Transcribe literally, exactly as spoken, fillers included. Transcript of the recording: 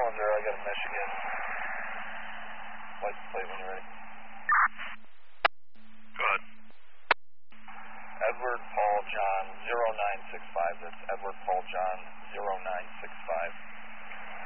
one zero, I got a Michigan. License plate when you're ready. Go ahead. Edward Paul John zero nine six five. That's Edward Paul John zero nine six five.